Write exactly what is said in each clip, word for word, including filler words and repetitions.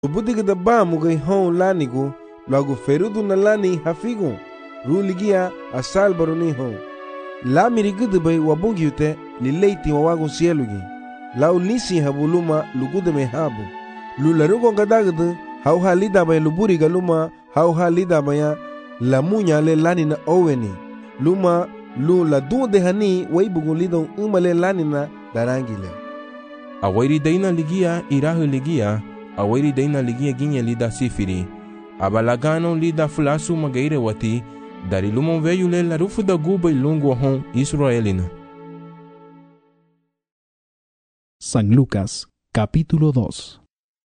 Ubudiga da ba mugay hon lanigu lagu ferudu na lani hafigu ruligia asal baruni hon la mirigudu bay wabungi ute lileiti wawagun sielugi la ulisi habuluma lugude me habu lularugo gadagdu hauha lida bay luburi galuma hauha lida baya la munya le lani na oweni luma lu la dude hani waibugun lidon umale lani na darangile awairi daina ligia irahu ligia awairi daina ligia ginye lida sifiri abalagano lida fulasu magaire wati dari lumon veyu le la rufu da guba ilungu hon Israelina. San Lucas, capítulo dos.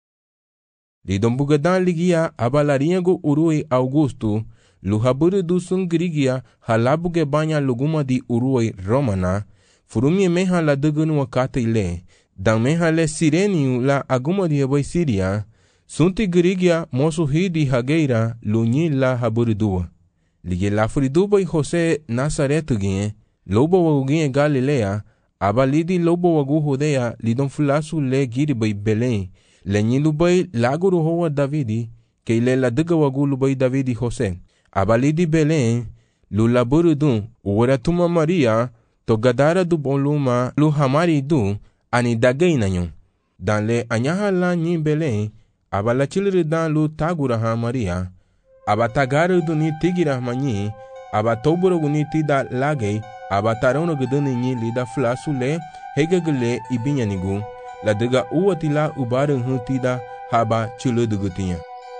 Lidon bugadan ligia abalariego urui Augusto luhaburu du sungrigia halabuge banya luguma di urui Romana furumie meha la dugunu wakata ile dan meha le sireniu la aguma di heboy Siria sunti grigia mosu hidi hageira lunyi la haburu dua lige la furiduba Jose Nazaretugie lobo wagugie Galilea abalidi lobo wagu Judea lidon fulasu le giribay Belém lenyi lubay laguru hoa Davidi ke ile la duga wagu lubay Davidi Jose abalidi Belém lulaburu dun uwaratuma Maria to gadara du boluma lu hamari du ani dagainanyon dan le anyaha la nyi Belém abala chiliri dan lu taguraha Maria abatagaru duni tigira manyi abatoburo guni tida lagay abatarono guduni nyi lida flasu le hegagule ibinyanigu la diga uwatila ubarun hutida haba chiludugutinya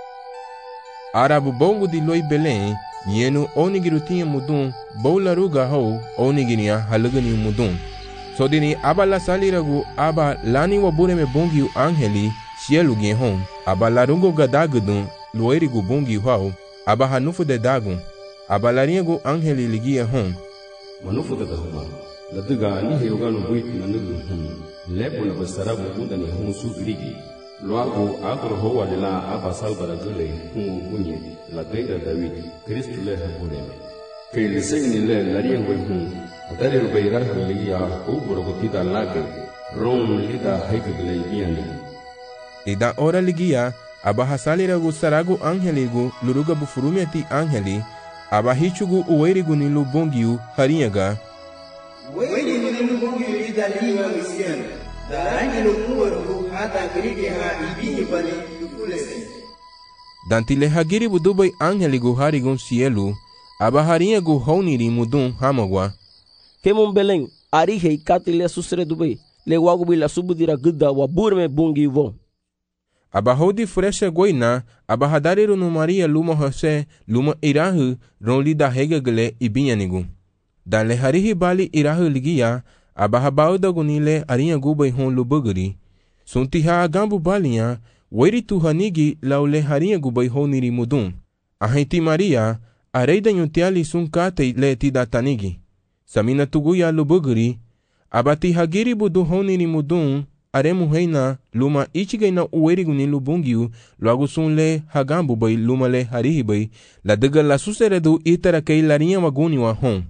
arabu bongo di loi Belém yenu onigirutinya mudun bowlaruga ho oniginia halugani mudun sodini abala saliragu aba lani wabureme bongiu angeli sielugi hon abalarungo gadagudun luerigu bongi hau aba hanufu de dagun abalariego angeli ligia hon manufu de dahuma la diga ni heyogano buiti na nugu hon lepo na basarabu budani hon su grigi luago agro hoa de la aba salbara gule hon bunye la deida David Kristu le habuleme ke le segni le lariengo hon adare rubeira ligia uburo gotida lage rom lida haikagile biani ida ora ligia aba hasaliragu saragu angeligu luruga bufurumiati angeli aba hichugu uwerigu ni lubongiu harinyaga wewe ni lubongiu lida liwa misiana da angelo kuwarugu hata grige ha ibini bali lukulese dantile hagiri budubai angeligu harigun sielu aba harinyagu honiri mudun hamagwa kemon Belém arihei katile susre dubai le wagu bila subudira gudda wa burme bungi vo aba hodi fresha goina aba hadariru no Maria luma Jose luma irahu ronli da hegagale ibinyanigu dan le harihi bali irahu ligia aba habauda gunile arinha gubai hon lubuguri sunti ha gambu balinha weri tu hanigi laule harinha gubai honiri mudun ahenti Maria areida nyutiali sun kate le tida tanigi samina tuguya lubuguri aba ti hagiri budu honiri mudun aremu heina luma ichigaina uwerigu ni lubungiu luagu sunle hagambu bay luma le harihi bay la diga la suseredu itara kei larinha maguni wa hon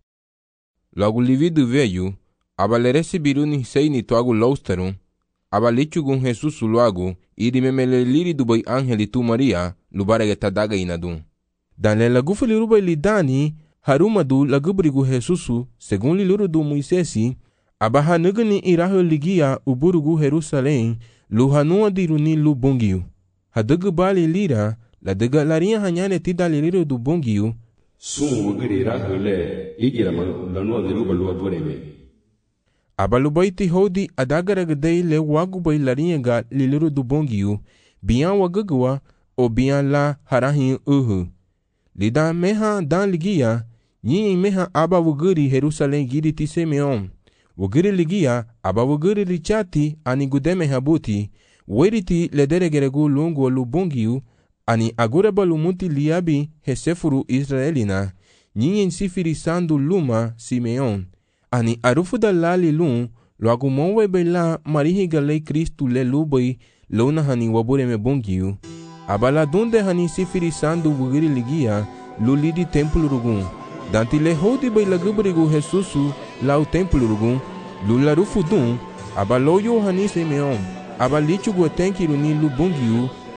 luagu lividu veyu aba le resibiru ni seini tuagu lausteru aba lichugun Jesus luagu iri memele liri du bay angeli tu Maria lubarege tadaga inadun dan le lagufu liru bay lidani haruma du lagubrigu Jesusu segun liluru du Moisesi aba hanugani irahu ligia uburugu Jerusalém luhanua diruni lu bongiu hadugu bali lira la diga larinha hanyane tida liriru du bongiu sun wugiri irahu le igira lanua diruba lua bureme aba lubaiti hodi adagaragdei le wagu bay larinha ga liriru du bongiu bian wagagwa o bian la harahin uhu lida meha dan ligia nyi meha aba wugiri Jerusalém giri ti Simeon wugiri ligia aba wugiri richati ani gudeme habuti weriti lederegeregu lungu lubongiu ani agureba lumuti liabi hesefuru Israelina nyinyen sifiri sandu luma Simeon ani arufuda lali lun luagu monwe bela marihi galei Kristu le lubai luna hani wabureme bongiu aba la dunde hani sifiri sandu wugiri ligia lulidi templu rugun danti le hodi bay lagubrigu Jesusu lau templu rugun lula rufudun aba loyo hani Simeon aba lichugu tenkiru ni lubongiu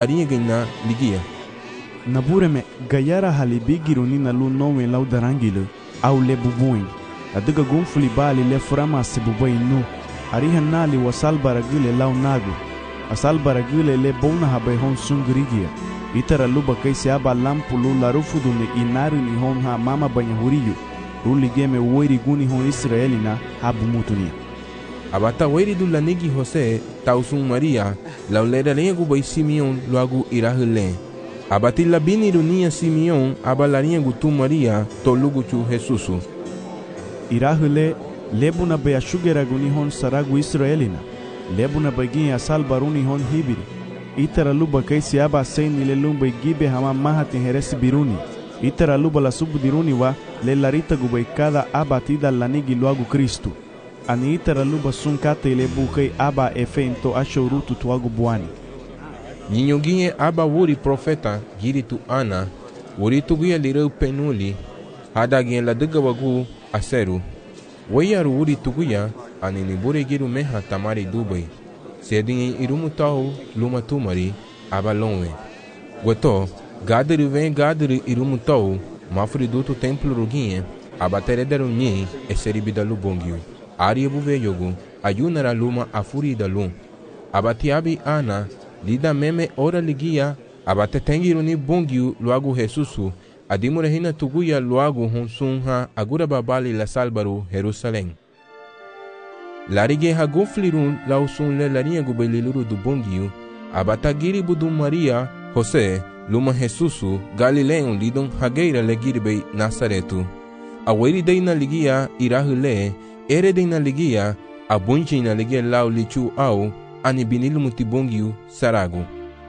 arinha ligia. Nabureme gayara halibigiruni na lu nowe lau darangile au le bubuin. Adiga gunfuli bali le furama sibubai nu. Ariha nali wasal baragile lau nagu. Asal baragile le bona habai hon sungrigia. Itara luba kai siaba lampu lu larufudu ni inaru ni hon ha mama banya huriyo. Ruli game woiri guni hon Israelina habu mutuni. Abata woiri du lanigi Jose tausun Maria laulera lengu bai Simeon luagu irahule. Abati labini runia Simeon abalarinha gutu Maria tolugu chu Jesusu. Irahule lebuna baya shugera guni hon saragu Israelina. Lebuna bagin asal baruni hon hibiri. Itara luba kai siaba seini le lumba gibe hama mahati heresi biruni. Itara luba la subudiruni wa le larita gubai cada abatida lanigi luagu Kristu. Ani itara luba sunkate le bukai aba efento ashorutu tuagu buani. Ninyoginye aba wuri profeta giritu ana wuri tuguya lireu penuli hadagin la diga wagu aseru. Wayaru wuri tuguya anini bure giru meha tamari dubai. Sedin irumu tau luma tumari aba lonwe. Gweto gadiri vem gadiri irumu tau mafri dutu templo ruginye aba terederu nyi eseribida lubongiu. Ari buve yogu ayunara luma afuri da lum. Aba tiabi ana lida meme ora ligia abate tengiru ni bongiu luagu Jesusu adimure hina tuguya luagu honsunha agura babali la salbaru Jerusalém. Larige haguflirun lausun le larinha gubeliluru du bongiu abatagiri budu Maria José luma Jesusu Galileon lidon hageira legirbe Nazaretu. Aweri deina ligia irahule ere deina ligia abunjina ligia lau lichu au ani binilu mutibongiu saragu.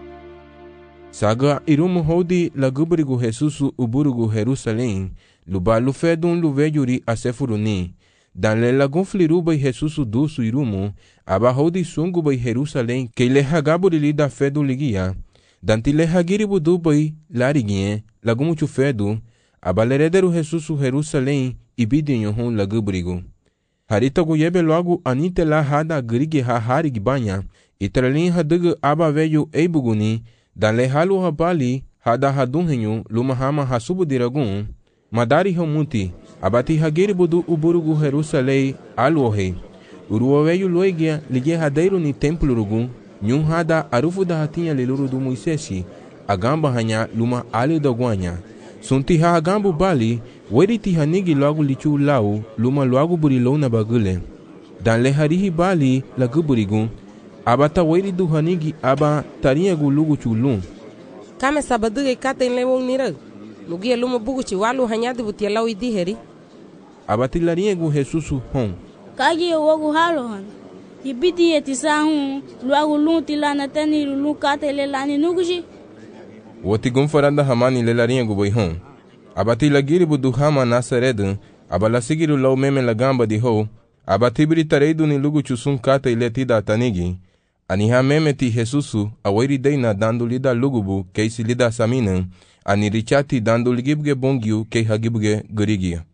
Saga irumu hodi lagubrigu Jesusu uburugu Jerusalém, luba lufedun luvejuri asefuruni. Dan le lagun flirubai Jesusu dusu irumu, aba hodi sungu bai Jerusalém, que le hagaburi da fedu ligia. Danti le hagiribu dubai lariguinhe, lagumuchu fedu, aba lerederu Jesusu Jerusalém, ibidinho hon lagubrigu. Harita guyebe logo anite la hada grigi ha harig banya itralin hadig aba veju eibuguni dan le halu habali hada hadunhenyu luma hama hasubu diragun madari homuti abati hagiri budu uburugu Jerusalém aluohe uruo veju loigia ligia hadeiro ni templo rugun nyun hada arufu da hatinha leluru du Moisesi agamba hanya luma ali da guanya sunti ha agambu bali weri ti hanigi logo lichu lau luma logo burilou na bagule. Dan le harihi bali lagu burigun abata weri du hanigi aba tarinha gulugu chulum. Kame sabaduge kata in lewong nira. Lugia luma buguchi walu hanyadi butia lau idiheri. Abati larinha gu Jesusu hon. Kagi wogu halo han. Ibidi etisa hun logo lunti lana tani lulu kata le lani nuguji. Woti gumfaranda hamani le larinha gu bai hon. Abati lagiri budu hama Nazaredu, abala sigiru lau meme lagamba di ho, abati britareidu ni lugu chusun kata iletida tanigi, aniha meme ti Jesusu, aweri deina dando lida lugubu, keisi lida samina, ani richati dando ligibge bongiu, kei hagibge gurigia.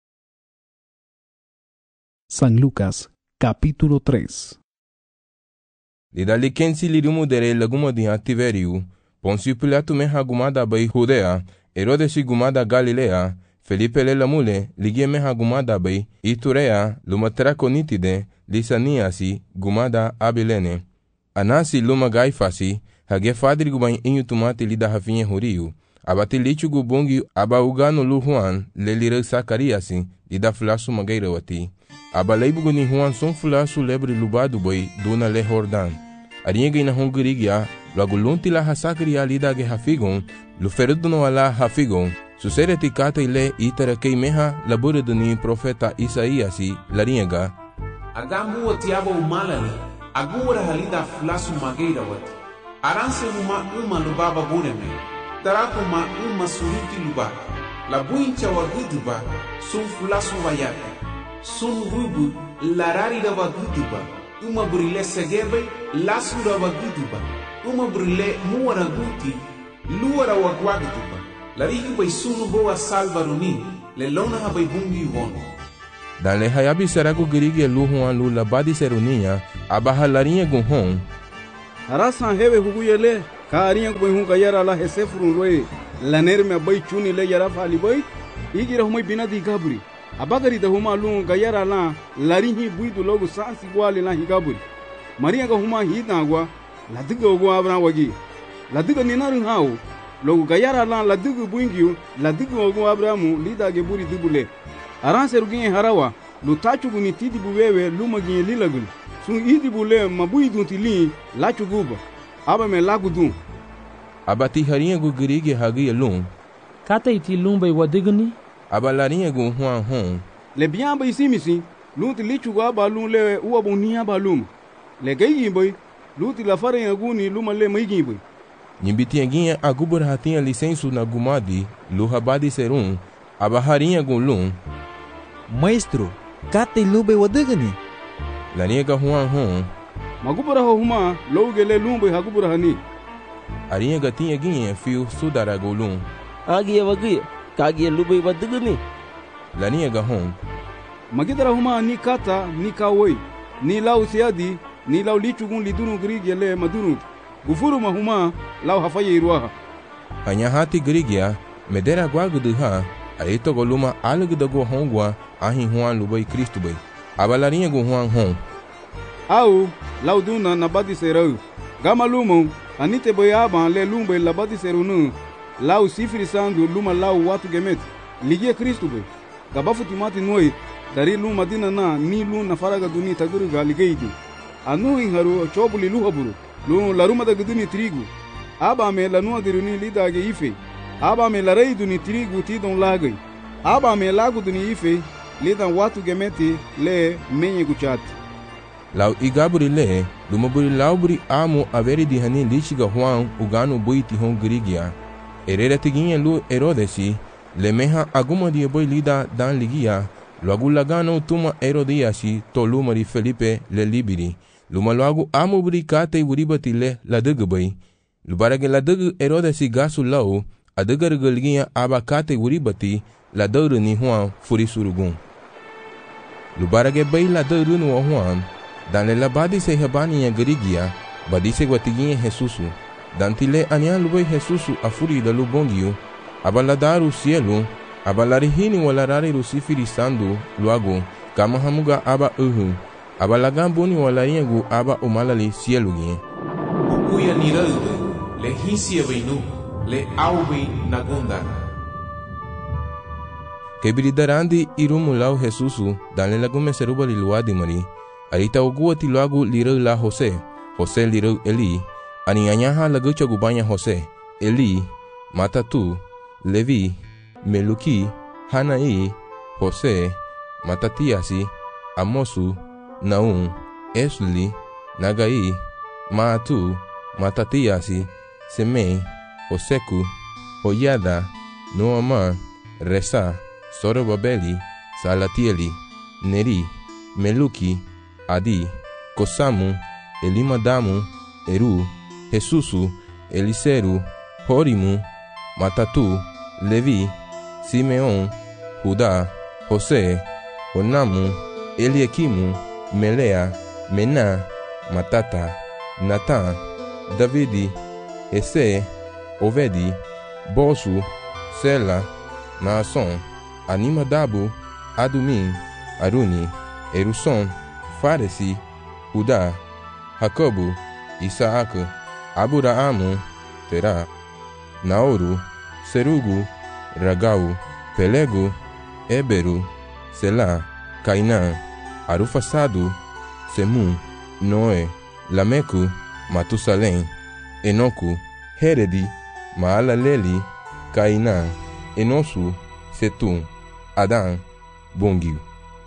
San Lucas, capítulo tres. Lida likensi lirumu dere laguma di Tiveriu, Poncio Pilato me hagumada bai Judea, Herodes gumada Galilea, Felipe le lamule, ligie meha gumada bai, Iturea, lumatera conitide, Lisaniasi, gumada Abilene. Anasi luma gaifasi, hage fadri gubain inyu tumate lida hafinye huriu, abati lichu gubongi aba ugano lu Juan, le lire Sakariasi, lida flasu magaira wati. Aba leibugu ni Juan son flasu lebre lubadu bai, duna le Jordan. Arienge ina hongirigia, logo lunti la hasakria lida ge hafigon, luferudu no ala hafigon, susereti kata ile itara kei meha laburedu ni profeta Isaiasi lariega. Agambu wati aba umalari, agura halida flasu mageira wati. Aranse uma uma lubaba bureme, taraku ma uma suruti luba, la buincha waguduba, sun flasu wayaka, sun rubu larari da waguduba, uma burile segebe, lasu da waguduba, uma burile muara guti, luara wagwaguduba, larihi bai sunu boa salvaruni, le lona ha bai bungi wono. Dan le hayabi saragu girige luhuan lu labadi serunia, abaha larinha gunhon. Arasan hewe huguyele, ka ariyan ko hun ka yara la hesefurun roye laner me bay chuni le yara fali bay igira humay binadi gaburi abagari da huma lun ga yara la larihi buidu logo sansi gwali la higaburi mariya ga huma hidagwa la diga go abran wagi la diga ni narin hawo logo ga yara la la diga buingiu la diga go abramu lida ge buri dibule aran serugin harawa lu tachugu ni tidi buwewe lu magin lilagul sun idi bule mabuidu tili la chuguba aba me lagudun abati harinha gu girige hagi lum kata iti lumba wadigni aba larinha gu huan hon le bien bay simisi luti lichugu aba lum le uwa bonia balum le gayi boy luti la farinha gu ni luma le maigi boy Nyimbitianguinha agubur hatinha licenço na gumadi lu habadi serum aba harinha gu lum maestro kata lumba wadigni larinha ga huan hon magubura huma logele lumba hagubura hani arinha gatinha guinha fio sudara golum agia wagia kagia lubai wadigni larinha ga hon magidara huma ni kata ni kawoi ni lau siadi ni lau lichugun lidunu grigele madunu gufuru mahuma lau hafaye iruaha hanya hati grigia medera guagudu ha aito goluma alguda go hongwa ahin huan lubai kristu bai abalarinha go huan hon au lau duna nabadi serau gama lumo anite boyaba le lumbe labadi serunu lau sifiri sandu luma lau watu gemet ligie kristu be gabafu timati noi dari luma dina na ni lu na faraga duni taguru ga ligeidu anu inharu chobuli luhaburu lu laruma da guduni trigu aba me lanu adiruni lidage ife aba me larei duni trigu tidon lagai aba me lagu duni ife lidan watu gemeti le menye guchati lau igaburi le lumaburi lauburi amo averi di hani lichiga huan ugano buiti hon grigia erera tiguinha lu erodesi lemeha aguma di boi lida dan ligia luagu lagano tuma erodiasi to lumari Felipe le libiri luma luagu amo buri kate buribati le la degbai lubarage la deg erodesi gasu lau adegar galgia aba kate buribati la dauru ni huan furi surugun lubarage bai la dauru no huan dan le labadi se habani ya grigia badise guatiguinha Jesusu dan tile ania lubai Jesusu afuri da lubongiu abaladaru cielo abalarihini walarari rusifiri sandu luago kama hamuga aba uhu abalagambuni walariagu aba umalali cielo gie ukuya niralde le hisia beinu le aubi nagunda kebridarandi irumulau Jesusu dan le lagume serubali luadi mari arita uguati luagu lirau la Jose Jose lirau Eli ani anyaha lagu chagubanya Jose Eli Matatu Levi Meluki Hanai Jose Matatiasi Amosu Naum Esli Nagai Maatu Matatiasi Semei Oseku Oyada Noama Resa Sorobabeli Salatieli Neri Meluki Adi Kosamu Elimadamu Eru Jesusu Eliseru Horimu Matatu Levi Simeon Judá José Onamu Eliakimu Melea Mena Matata Natan Davidi Ese Ovedi Bosu Sela Naason Animadabu Adumim Aruni Eruson Faresi Judá Jacobo Isaac Abraamu Terá Naoru Serugu Ragau Pelego Eberu Selá Cainã Arufasadu Semu Noé Lameco Matusalém Enoco Heredi Maalaleli Cainã Enosu Setum Adán Bongiu.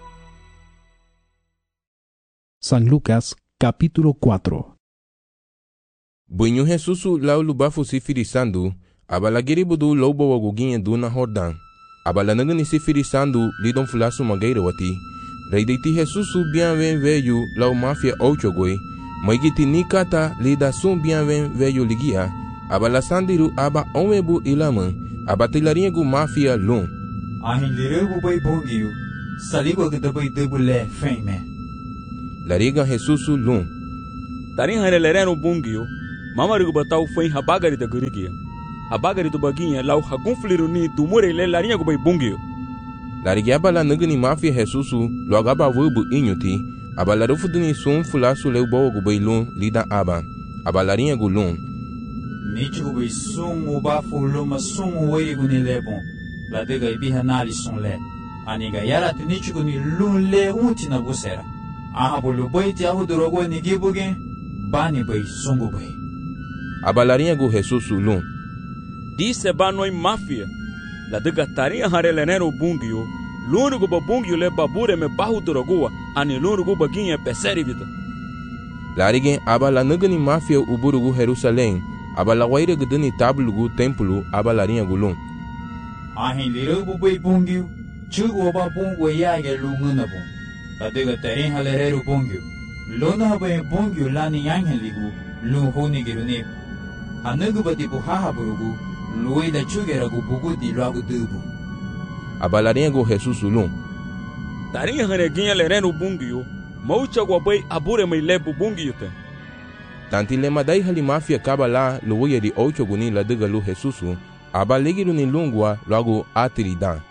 San Lucas, capítulo cuatro. Bunyu Jesusu lau lubafu sifirisandu, abalagiri budu lobo waguginha duna Jordan. Abalanagani sifirisandu lidon fulasu magaira wati. Reideiti Jesusu bienven veyu lau mafia ochogoi, maigiti nikata lida sun bienven veyu ligia, abalasandiru aba omebu ilama, abatilaringu mafia lum. Ahin liregu bai bongiu, saligo gdabai debule feme. Lariga Jesusu lum. Tarin harelereno bungio, mamarigu batau foi habagari da gurigia habagari do baguinha lau hagunfliru ni dumure le larinha go bai bungio larigia bala nagani mafia Jesusu lo agaba vubu inyuti abalarufu dini sun fulasu leu bo go bai lun lida aba abalarinha go lun nichi go bai sun o ba fulu ma sun o wei go ni lebon la de gai biha nali sun le ani ga yara te nichi go ni lun le unti na busera aha bolu bai ti ahu dorogo ni gibuge bani bai sun go bai abalarinha go Jesusu lun disse banoi mafia la de gataria harelenero bungio lunu go babungio le babure me bahu dorogoa ani lunu go baguinha peseri vida larige abala nagani mafia uburugu Jerusalém abala waire gdani tablugu templo abalarinha go lun ahin liru go bai bungio chugo ba bungo ya ge lunguna bun la de gataria halerero bungio lona bai bungio lani yangheligu lu honi girune anagu bati buhaha burugu luida chugera go bugu di logo dubu abalarinha go Jesusu lun tarinha haneguinha lereno bungio maucha go bai abure mai lebu bungio te tanti lema dai hali mafia kabala luia di ocho guni la dega lu Jesusu abalegiru ni lungua logo atiridan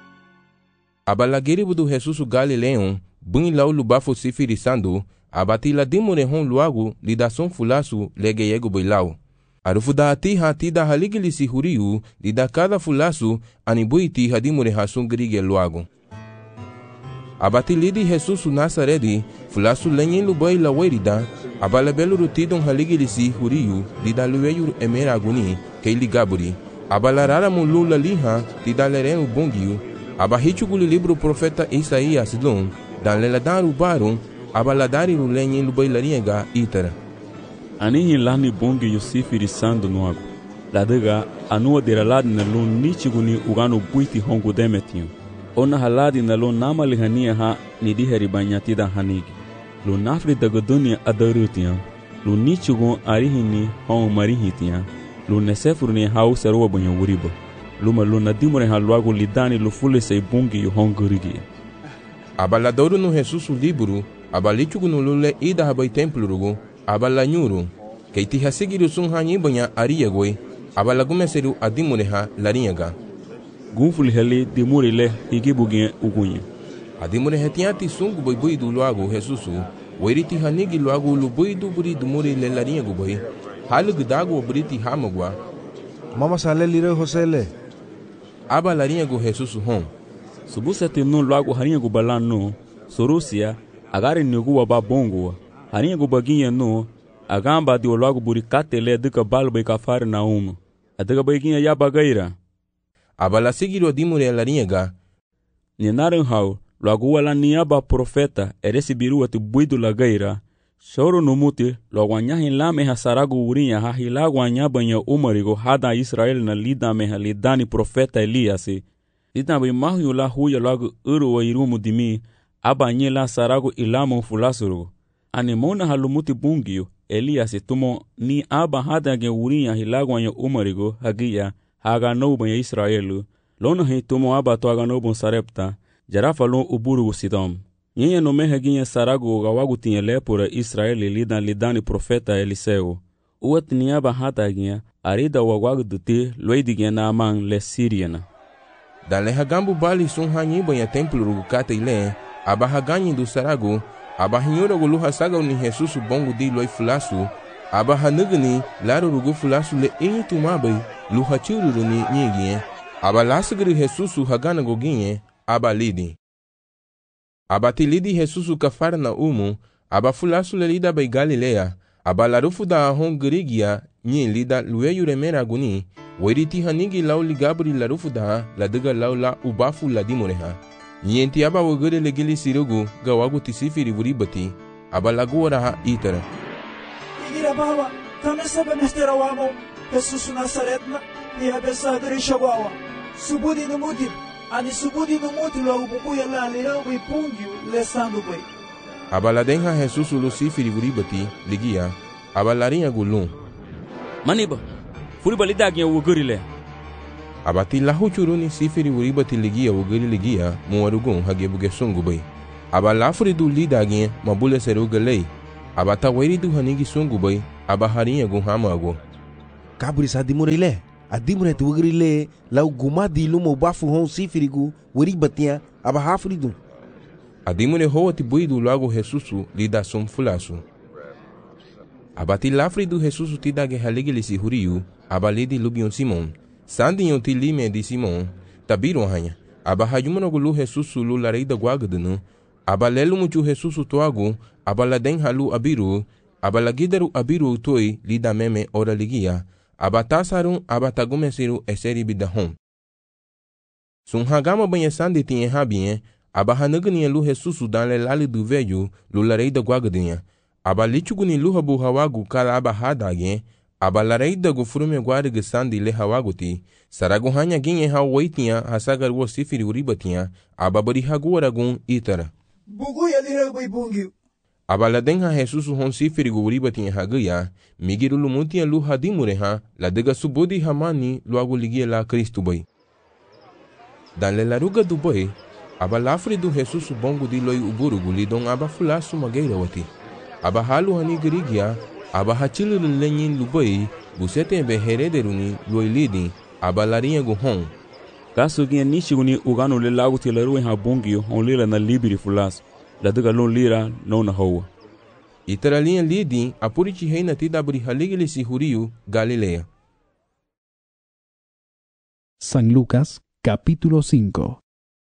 abalagiri budu Jesusu Galileon bun lau lubafo sifirisando abati la dimure hon luago lidason fulasu legeyego boilau arufuda ati hati da haligili si huriu lida cada fulasu anibuiti hadimure hasun grige luago abati lidi Jesusu Nazaredi fulasu lenyen lubai la werida abalabelu rutidon haligili si huriu lida lueyu emera aguni keili gaburi abalarara mulula liha lida lerenu bongiu abahichuguli libro profeta Isaías lun dan leladaru barum abaladari lenyen lubai lariega itara anihi lani bongi yosifiri sando noago ladega anua dera ladi na lon nichiguni ugano buiti hongo demetinho ona haladi na lon namali hania ha nidi heribanyati da hanigi lon nafri daga dunia adarutia lon nichigon arihini hon marihitia lon nesefurni hau serwa banyo wuriba luma lon nadimore ha luago lidani lo fule sei bongi yo hongorigi abaladoru no Jesusu libro abalichugunu lule ida habai templo rugo abalanyuru keiti hasigiru sun hanyi banya ariyagoi abalagumeseru adimureha larinyaga gunful heli dimuri le igibugie ugunye adimure hetiati sungu boy boy du luago Jesusu weriti hanigi luago lu boy du buri dumuri le larinyago boy halu gdago briti hamagwa mama sale lire hosele aba larinyago Jesusu hon subusati no luago harinyago balano sorusia agare nugu waba bongo harinha go baguinha no agamba de logo buricate le duka balba e cafar na uma a duka baguinha ya bagaira abala seguiru dimure larinha ni naran hau logo wala niaba profeta eresibiru at buido lagaira choro no muti logo anyahin lame hasarago urinha ha hilago anyabanya umarigo hada Israel na lida me lidani profeta Elias lida be mahu la huya logo uru wa irumu dimi abanye la sarago ilamo fulasuro anemona halumuti bungio Elias tumo ni aba hada ge urinha hilagwanyo umarigo hagia haga no ban Israelu lona he tumo aba to haga no bon sarepta jarafa lo uburu sidom yenya no me hagia sarago gawagu tinha lepora Israel lidan lidani profeta Eliseu uat ni aba hada ge arida wagwagu dute loidigia na man le Siriana dale hagambu bali sun hanyi ban templo rugo kata ile aba haganyi do sarago aba hinyora gulu hasaga ni Jesusu bongo di loi fulasu aba hanugni laro rugo fulasu le intu mabai lu hachiru ni nyigi aba lasgri Jesusu hagana goginye aba lidi aba tilidi Jesusu kafara na umu aba fulasu le lida bai Galilea aba larufu da hongrigia nyi lida lueyu remera guni weriti hanigi lau ligabri larufu da ladiga laula ubafu ladimureha Nienti aba wogere legili sirogu gawagu tisifiri wuribati aba lagora ha itara Igira baba kame sabe mestera wamo Jesus Nazaretna ni abesa gari shabawa subudi no muti ani subudi no muti lo bubu ya la le ro pungiu le sandu bai aba la denha Jesus lucifiri wuribati ligia aba larinha gulun maniba furiba lidagi wogere le abati lahu churuni sifiri wuribati ligia wogeri ligia muwarugun hagebuge sungu bai aba lafuri du lidagi mabule seruga lei abata wairi du hanigi sungu bai aba harinha gu hamago. Kaburi sa dimure adimure tu wugrile lau gumadi lumo bafu hon sifirigu wuri batia aba hafridu. Adimure hoa ti buidu logo Jesusu lida sum fulasu. Abati lafridu Jesusu ti dage haligili si huriu aba lidi lubion Simon. Sandinho ti lime di Simon tabiru hanya. Aba hajumano gulu Jesusu lu lareida guagadunu. Aba lelu muchu Jesusu toagu aba laden halu abiru. Aba lagidaru abiru toi lida meme ora ligia. Aba tasarun aba tagumesiru eseri bidahon. Sun hagama banha sandi tinha habien. Aba hanagania lu Jesusu dan le lali du velho lu lareida guagadinha. Aba lichuguni lu habu hawagu kala aba hadagen. Aba lareida gu frume guarige sandi le hawaguti. Saragu hanya ginye hawaitinha hasagar wo sifiri uribatinha. Aba bari haguaragun itara. Bugu ya lira bai bungiu. Aba ladenha Jesusu hon sifiri gu uribatinha hagaya. Migiru lumutinha lu hadimureha. Ladega subodi hamani luagu ligia la Cristo bai. Dan le laruga du bai. Aba lafri du Jesusu bongo di loi uburugu lidon aba fulasu mageira wati. Aba halu hani gerigia. Aba hachilu lenyin lubai. Busete be herederuni loi lidi. Aba larinha gu hon. Kaso ginha nishiguni ugano le lagu ti larui ha bongio on lira na libiri fulas. Ladega lon lira no na hoa. Itaralinha lidi apurichi reina ti dabri haligili si huriu Galilea. San Lucas capítulo cinco.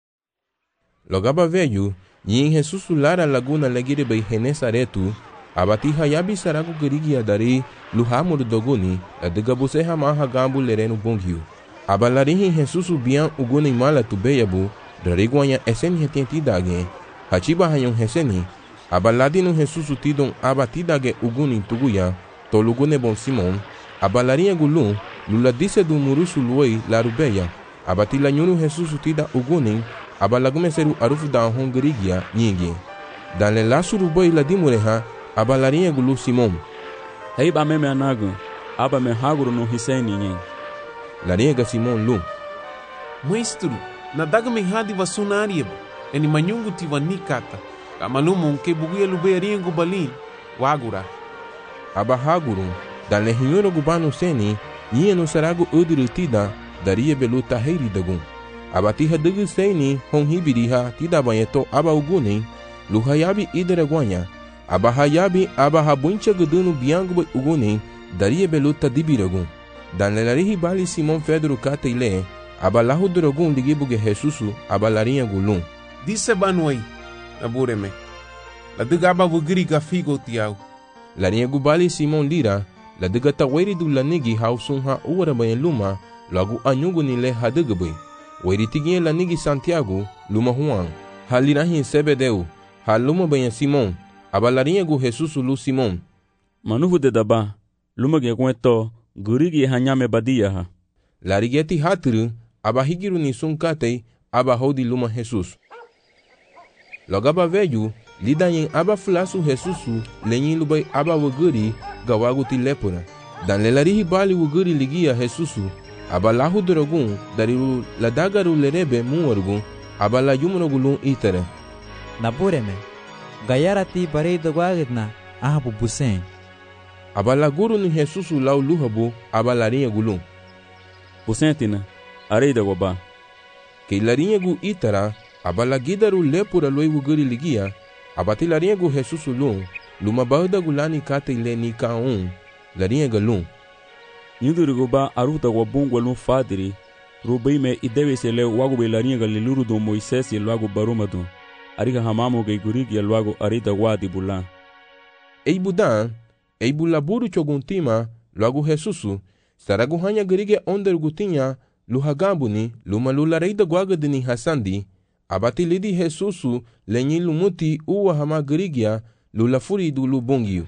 Logaba velho, e em Jesusu lara laguna legire bei Genesaretu, abati hayabi sarago gerigia dari luhamur doguni, ladega buse hamaha gambu lereno bongio. Abalarinhi Jesusu bian uguni mala tu beyabu, dariguanya eseni hetenti dagen, hachiba hayon heseni, abaladino Jesusu tidon abatidage uguni tuguya, tolugune bon Simon, abalarinha gulun, luladise du murusu luoi larubeya, abatila nyunu Jesusu tida uguni, abalagume seru arufu da hongerigia nyingi. Dan le lasuru boi la dimureha, abalarinha gulu Simon. Hei ba meme anagu, aba me haguru no hiseni nyen. Larinha Simon lu. Maestro, na daga me hadi vasunarieba, eni manyungu tiva nikata, kamalumu ke buguya lubearinha gubalin, wagura. Aba haguru, dan le hinyoro gubano seni, nyia no sarago udirutida, daria belu taheri dagun. Abatiha degu seni hon hibiriha tida banyeto aba ugunin luhayabi ideraguanya abahayabi abahabuncha gudunu biangu ugunin daria beluta dibiragun dan lelarihi bali Simon Pedro kateile abalahu drogun ligibuge Jesusu abalarinha gulun disse banuai abureme la dega aba vugiri gafigo tiau larinha gubali Simon lira la dega taweri du lanigi hausunha ura baneluma lagu anyugu nile hadegabui Wairitigin la nigi Santiago, luma Juan, halirahin Sebedeu, haluma banha Simon, abalarinha gu Jesusu lu Simon. Manuvu de daba, luma ge gueto, gurigi hanyame badia ha. Larigeti hatru, abahigiru ni sunkatei, abahodi luma Jesus. Logaba veju, lidayin aba flasu Jesusu, lenyin lubai aba waguri, gawagu ti lepura. Dan lelarihi bali waguri ligia Jesusu, abalahu drogun dariru ladagaru lerebe muwargun abala yumrogulun itere. Nabureme, gayara ti barei do guagidna, ahabu busen. Abala guru ni Jesusu lau luhabu abalarinha gulun. Busentina, arei da goba. Que larinha gu itara, abala gidaru lepura loi wuguri ligia, abati larinha gu Jesusu lun, luma bahda gulani kate ile ni kaun, larinha galun. Yuduru goba aruta wa bungwa lun fadiri, rubai me idewe se le wagu be larinha galiluru do Moisés e logo barumadu. Ariga hamamu ge gurigi e logo arida wadi bulan. Ei budan, ei bulaburu choguntima, logo Jesusu, saragu hanya gerige onder gutinha, luhagambuni, luma lulareida guagadini hasandi, abati lidi Jesusu, lenyi lumuti uwa hama gerigia, lulafuri du lubongiu.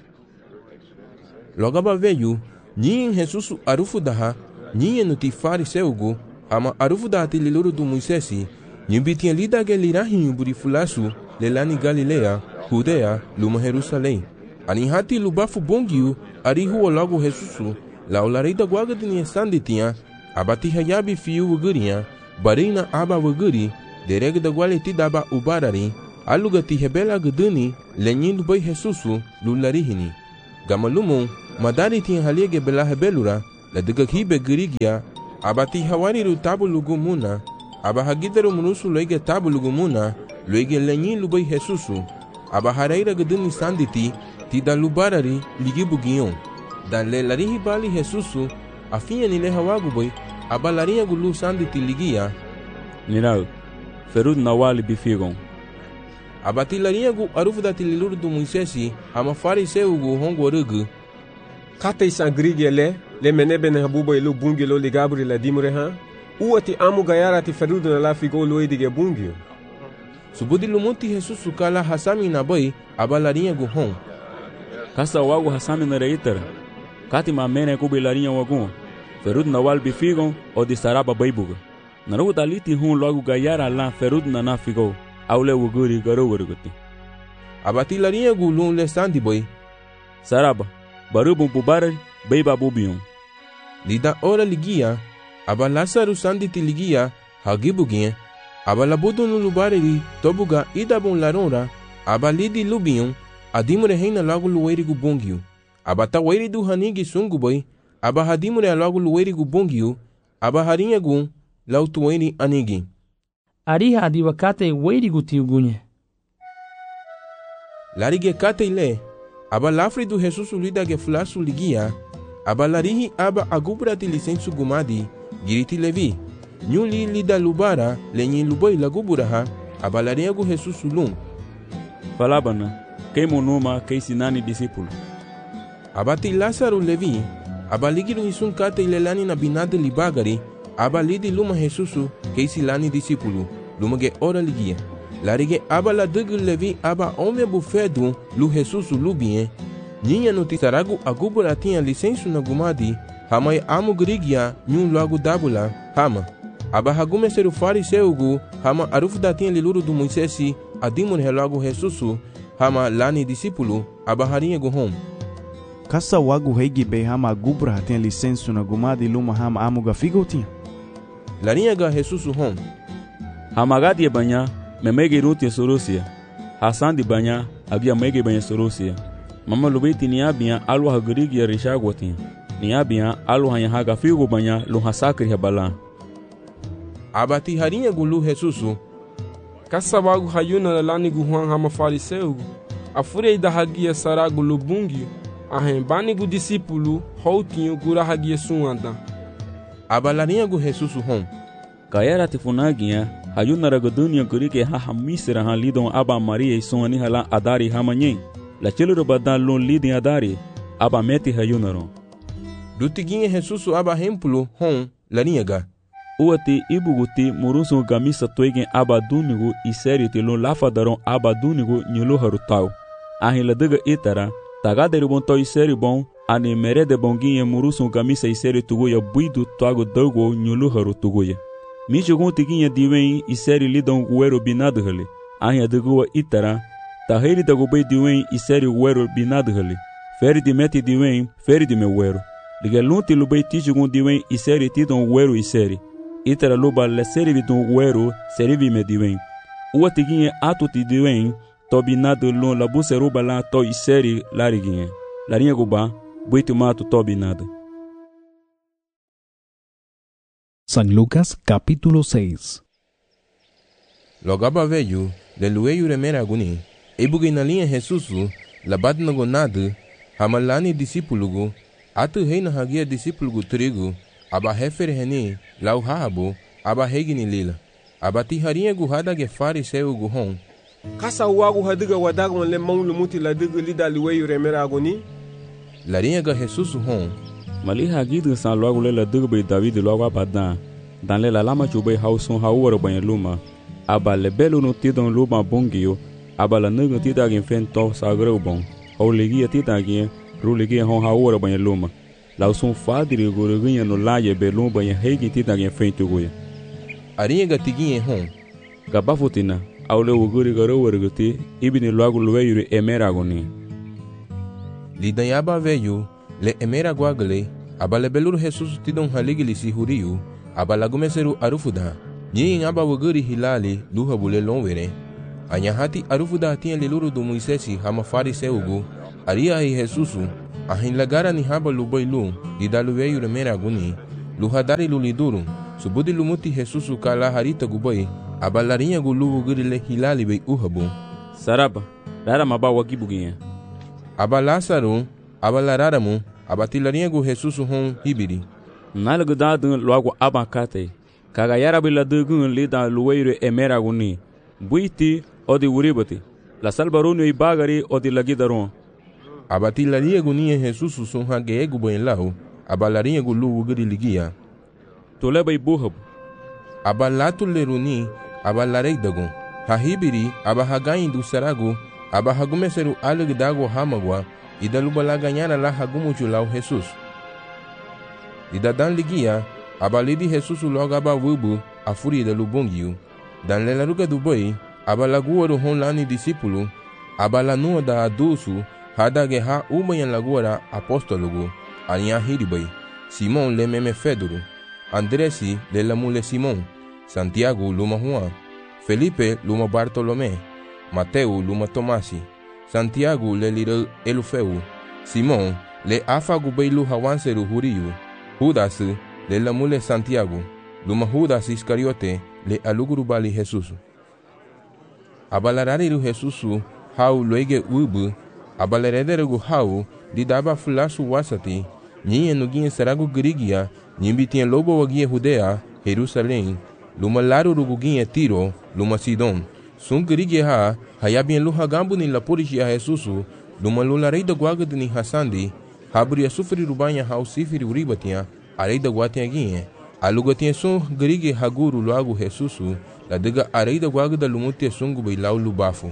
Logaba veyu, nyin Jesusu arufu daha, nyin no ti fariseugu, ama arufu daha ti liluru du Moisesi, nyin bitinha lida ge lirahin buri fulasu, lelani Galilea, Judea, luma Jerusalém. Ani hati lubafu bongiu, arihu logo Jesusu, la olareida guagadini esanditinha, abati hayabi fiu wugurinha, barina aba wuguri, dereg da gualeti daba ubarari, aluga ti rebela guduni, lenyin bai Jesusu, lularihini. Gamalumo, madari tinha haliege belahe belura, la dega hibe girigia, abati hawariru tabu lugumuna, aba hagidaru munusu loige tabu lugumuna, loige lenyi lubai Jesusu, aba haraira geduni sanditi, tida lubarari ligibu gion. Dan le larihi bali Jesusu, afinha ni le hawagubai, aba larinha gulu sanditi ligia. Nirau, ferud nawali bifigon. Abati larinha gu arufdati liluru do Moisesi, ama fariseu gu hongo rugu. Kata isangrigi ele, le menebene habuba ilu bungi lo ligabri la dimure ha, uati amu gayara ti ferudu na la figo lo edige bungi. Subudi lumuti Jesusu kala hasami na bai, aba larinha gu hon. Kasa wagu hasami na reitera. Kati mamene kubi larinha wagun, ferudu na wal bifigon o di saraba baibuga. Narugu daliti hun logo gayara la ferudu na na figo. Aule wuguri garo warguti. Abati larinha gu lun le sandi bai. Saraba, barubun pubarari, beiba bubion. Lida ora ligia, aba Lasaru sanditi ligia, hagibuginha, aba labudu no lubariri, tobuga idabun larora, aba lidi lubion, adimure reina logo lueirigu bongio. Aba tawairi du hanigi sungu bai, aba hadimure logo lueirigu bongio, aba harinha gun, lautueiri anigi. Ariha adiwa kate weirigu tiugunye. Larige kate ile, aba lafri do Jesusu lida ge flasu ligia, aba larihi aba agubrati licensu gumadi, giriti levi, nyuli lida lubara, lenyi luboi laguburaha, aba larinha gu Jesusu lum. Falabana, kei monuma kei sinani discípulo. Abati Lasaru levi, aba ligiru hisun kate ilelani na binado libagari, aba lidi luma Jesusu kei silani discípulo, luma ge ora ligia. Larige aba la dugu levi aba ome bufedu lu Jesusu lubien, ninha no tisaragu agubura tinha licensu na gumadi, hamai amu grigia nyun logo dabula, hama. Aba hagume seru fariseugu, hama arufda tinha liluru do Moisesi, adimur helogo Jesusu, hama lani discípulo, aba harinha guhom. Kasa wagu heigi be hama agubra tinha licensu na gumadi luma hama amu gafigo tinha. Larinha ga Jesusu hom. Hama gadi banya, memege ruti sorosia. Hasan di banya, abia mege banya sorosia. Mama lubeti ni abia alu hagrigi ya rishagotin. Ni abia alu hanya haga figo banya lu hasakri habala. Abati harinha gulu Jesusu. Kasa wagu hayuna lani guhuan hama fariseu. Afurei da hagia saragu lubungi. Ahem bani gu discípulo houtinho gura hagia suanda. Aba larinha gu Jesusu hom. Kayara tifunagia hayuna ragodunia kurike haha misra ha lidon aba Maria isoni hala adari hamanyen. La chelo badan lon lidin adari aba meti hayunaro. Dutiginha Jesusu aba hempulo hom larinha ga. Uati ibuguti murusu gamisa toigen aba dunigu iseri tilon lafadaron aba dunigu nyulu harutau. Ahila daga itara tagaderi bon to iseri bon ani merede bonginha murusu gamisa iseri tuguya buidu toago dogo nyulu haru tuguya. Mijogun tiginha diwen iseri lidon guero binado hali. Ahia dagua itara taheri dagubei diwen iseri guero binado hali. Feri di meti diwen feri di me guero. Ligelunti lubei tijogun diwen iseri tidon guero iseri. Itara luba le serivi don guero serivi me diwen. Ua tiginha atu ti diwen to binado lon la buseruba la to iseri lariginha. Larinha guba buitu mato to binado. San Lucas capítulo seis. Logaba veio, de lueio remera guni, ebuge na linha Jesusu, labat na gonado, hamalani discípulo, atu rei na hagia discípulo trigo, aba refer reni, lau habo, aba regni lila, aba tiharinha guhada ge fariseu guhon. Kasa wagu hadiga wadagon le mão lumuti la diga lida lueio remera guni. Larinha ga Jesusu hon. Mali hagidu san logo le la diga be David logo abadan. Dan le la lama chube hauson haworo banha luma. Aba le belo no tidon luma bongio, aba la nugo tidagin fento sagreu bon. Hau legia tidagin, ru legia hon haworo banha luma. Lauson fadri guruginha no laie belum banha hegi tidagin fento goia. Arinha ga tiguinha hon. Gabafutina, au le uguri garo warguti, ibini logo lueiro emeragoni. Lidanyaba veio, le emera guagle, aba le belur Jesus tidon haligili si huriu, aba lagumeseru arufuda, nyin aba waguri hilali, luha bule lonwere. Anyahati arufuda tinha liluru do Moisesi hama fariseugu, aria hi Jesusu, Ahin lagara ni haba lubai lu, di daluweyu remera guni, lu hadari lu lidurun, subudi lumuti Jesusu kala harita gubai, abalarinya gu luwu gurile hilali bei uhabu. Saraba, rara maba waki buginha. Aba Lázaro, aba lararamu, abatilarinha gu Jesusu hon hibiri. Nalagu dadun logo abakate, kagayara bila dugun lida luweire emera guni, buiti odi uribati, la salbarunu ibagari odi lagidaron. Abatilaria gunia Jesusu son hage gu buen lau, abalarinha gu luwu guri ligia. Toleba ibuhabu. Abalatu leruni, abalarei dagon, hahibiri, abahagain du saragu, abahagumeseru aleg dago hamagwa, idalubalaganhara la hagumuchu lau Jesus. Idadan ligia, abalidi Jesusu logo abavubu, afuri da lubongiu, dan lelaruga do boi, abalagua do hon lani discípulo, abalanua da adusu, hadage ha umayan laguara apóstologo, arinha hiribai, Simon le meme Fedoro, Andresi le lamule Simon, Santiago luma Juan, Felipe luma Bartolomé, Mateo luma Tomasi, Santiago le lira Elufeu, Simon le afagu beilu hawanseru huriu, Judas le lamule Santiago, luma Judas Iscariote le aluguru bali Jesusu. Abalarariru Jesusu hau loige ubu, abalerederegu hau di daba fulasu wasati, nyinha nuguinha saragu grigia, nyimbitinha lobo waguinha Judea, Jerusalém, luma laru ruguinha Tiro, luma Sidon, sun grigia ha, hayabinha luhagambu ni lapurishi a Jesusu, luma lularei da guaga ni Hassandi, habria sufri rubanha hau sifiri uribatinha, arei da guatinha guinha, alugatinha sun grigia haguru loagu Jesusu, la diga arei da guaga da lumutia sungu bai lau lubafu.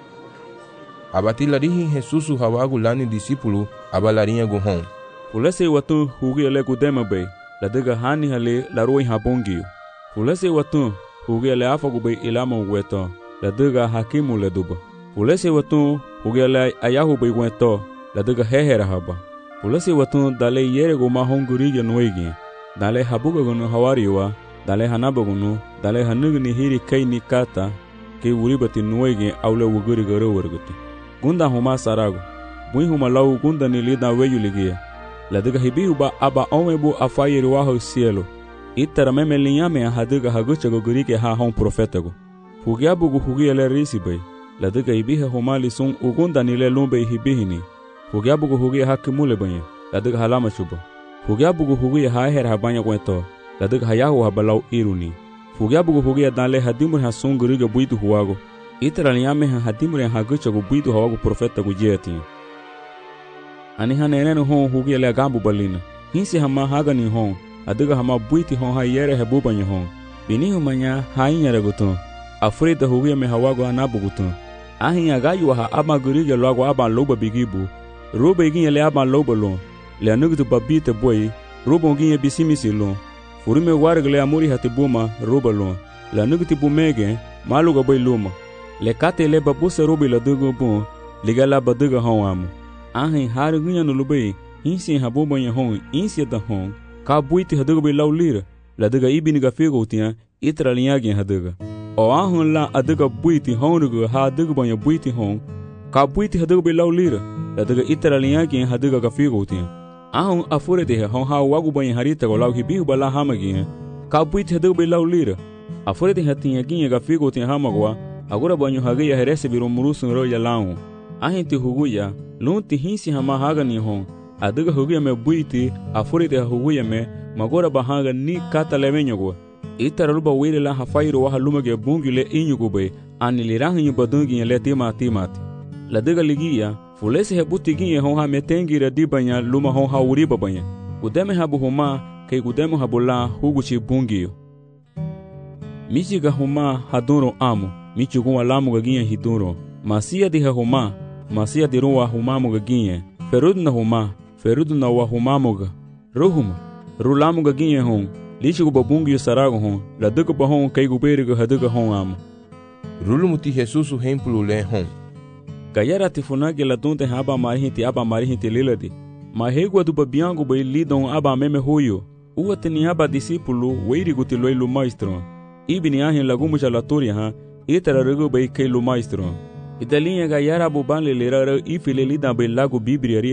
Abatilarihi Jesusu hawagu lani discípulo, abalarinha guhon. Fulese watu hugi ele kudema bei, la diga hani hale la roi habongiu. Fulese watu hugi ele afagu bei ilama uweto, la diga hakimu le duba. Fulese watu hugi ele ayahu bei weto, la diga hehera haba. Fulese watu dale yere guma hongurige nuegi, dale habuga gunu hawariwa, dale hanaba gunu, dale hanugni hiri kai ni kata, ke uribati nuegi aule wuguri garo warguti. Gunda huma sarago, bui huma lau gunda ni lida weyu ligia. La diga hibihu ba aba omebu afayiri waho cielo. Itara meme linyame a hadiga hagucha go gurike ha hon profetago. Fugiabu gu hugia le risibai. La diga hibihe humali sun ugunda ni le lumbe hibihini. Fugiabu gu hugia hakimule banye. La diga halama chuba. Fugiabu gu hugia haher habanya kweto. La diga hayahu habalau iruni. Fugiabu gu hugia danle hadimur ha sun gurige buitu huwago. Itara linyame ha hadimur ha hagucha go buitu hawago profeta gu jeti. Ani hanenenu hon hugi ele gambu balina. Hinsi hama haga ni hon. Adiga hama buiti hon ha yere hebu banya hon. Bini humanya hainya reguton. Afrida hugi me hawago anabu guton. Ahinya gayu ha ama gurige logo aba loba bigibu. Roba igin ele aba loba lon. Le anugitu babite boy. Roba ngin bisimisi lon. Furume wargle amuri hatibuma roba lon. Le anugitu bumege maluga boy luma. Le kate le babuse robi la dugo bon. Ligala baduga hon amu. Ahin haru gunya no lubai, insi habu banha hon, insi da hon, ka buiti haduga bai lau lira, la duga ibini ga figo tia, itra linhagin haduga. O ahun la aduga buiti honuga ha aduga banha buiti hon, ka buiti haduga bai lau lira, la duga itra linhagin haduga ga figo tia. Ahun afure de hon ha wagu banha harita go lau hibihu bala hamagin, ka buiti haduga bai lau lira. Afure de hatinha ginha ga figo tia hamagwa, agora banho hagaya herese biro murusun ro ya lau. Ahin ti huguya, lunti hinsi hama haga ni hon, adiga huguya me buiti, afurite huguya me, magora bahanga ni kata levenyogo. Itara luba wile la hafairu waha lumage bungi le inyugo be, ani lirahi nyu badungi le tima timati. La diga ligia, fulesi he buti ginye hon ha metengi ra dibanya luma hon ha uriba banya. Gudeme habu huma, kei gudemu habu la huguchi bungiyo. Michiga huma haduro amu, michugunwa lamu gaginye hiduro. Masia diha huma, Masia di ruwa humamuga ginye, ferudna huma, ferudna wa humamuga. Ruhuma, rulamuga ginye hon, lichigu babungi sarago hon, la duga bahon kaigu beriga haduga hon amu. Rulumuti Jesusu hempulu le hon. Gayara tifunagi la dunte haba marihinti aba marihinti liladi. Mahegua du babiangu bai lidon aba meme huyo. Uatini aba discípulo, weirigu tiloilu maestro. Ibini ahin lagumucha laturia ha, itara regu bai kailu maestro. Idalinha gayara buban le lera ifile lida bai lago bibria riha,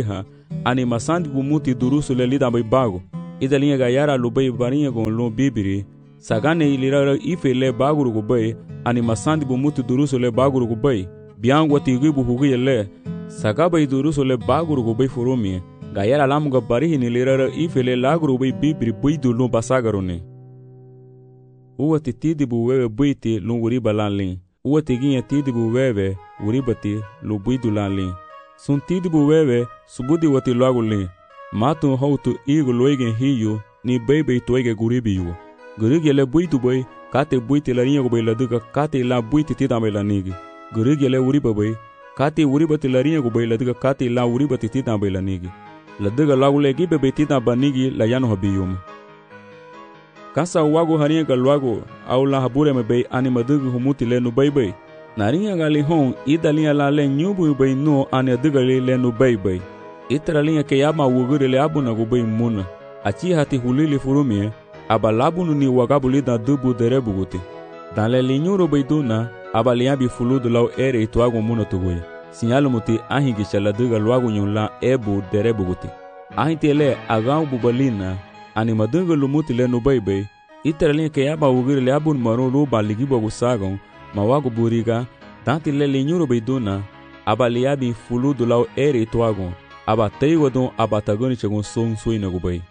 ani masandi gumuti durusu le lida bai bago ida linha gayara lu bai barinha gon lu bibiri sagane ilira ife le baguru go bai ani masandi gumuti durusu le baguru go bai biango tigi bu hugi le sagaba durusu le baguru go bai furumi gayara lamu ga barihi ni lira ife le laguru bai bibiri bai du lu basagarone uwa titidi bu wewe buiti lu wuriba lanlin uwa tiginha tidi bu wewe wuribati lu buidu lanlin sun tidi bu wewe subudi wati logo lin matu hautu igu loigen hiyo ni bebe toige guribiyu gurigi le buidu boy kate buiti la rinha go bai laduga kate la buiti tida bai lanigi gurigi le wuriba boy kate wuribati la rinha go bai laduga kate la wuribati tida bai lanigi laduga logo le gibe bai tida banigi la yano habiyum kasa wago harinha ga logo au la habure me bai ani madugu humuti le no bai bai narinha gali hon ida linha la le nyubu bai no ani aduga le le no bai bai itra linha ke yama wugure le abuna go bai muna achi hati hulili furumie abalabunu ni wagabuli da dubu derebu guti dan le linyuro bai duna abalia bi fuludu lau ere ituago muna tugoya sinyalu muti ahi gishala duga luago nyula ebu derebu guti ahi tele agau bubalina ani madunga lumuti le no bai bai itra linha ke yama wugure le abun maro lo baligibo go sagon mawago buriga tanti le linyuro bai duna abalia bi fuludu lau ere ituago aba teigo don aba tagoni chegon son suina go bai.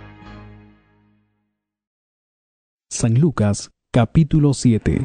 San Lucas, capítulo siete.